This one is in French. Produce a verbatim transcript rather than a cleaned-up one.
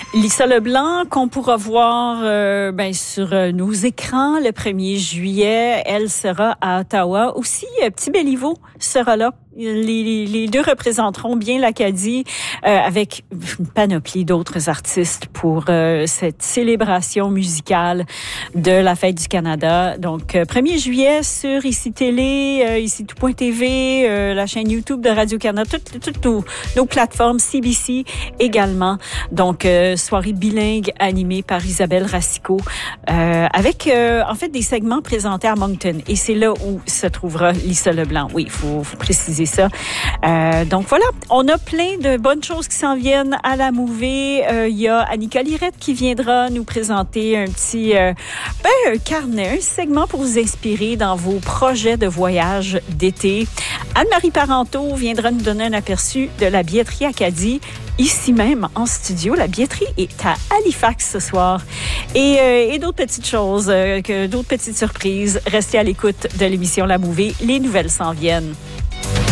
Lisa Leblanc, qu'on pourra voir euh, ben, sur euh, nos écrans le premier juillet. Elle sera à Ottawa. Aussi, euh, Petit Béliveau sera là. Les, les deux représenteront bien l'Acadie euh, avec une panoplie d'autres artistes pour euh, cette célébration musicale de la Fête du Canada. Donc, euh, premier juillet sur Ici Télé, euh, Ici Tout point T V, euh, la chaîne YouTube de Radio-Canada, toutes, toutes nos, nos plateformes, C B C également. Donc, euh, soirée bilingue animée par Isabelle Racicot euh, avec, euh, en fait, des segments présentés à Moncton. Et c'est là où se trouvera Lisa Leblanc. Oui, il faut, faut préciser ça. Euh, donc voilà, on a plein de bonnes choses qui s'en viennent à la Mouvée. Il euh, y a Annika Lirette qui viendra nous présenter un petit euh, ben, un carnet, un segment pour vous inspirer dans vos projets de voyage d'été. Anne-Marie Parenteau viendra nous donner un aperçu de la billetterie Acadie. Ici même, en studio, la billetterie est à Halifax ce soir. Et, euh, et d'autres petites choses, euh, que, d'autres petites surprises. Restez à l'écoute de l'émission La Mouvée. Les nouvelles s'en viennent.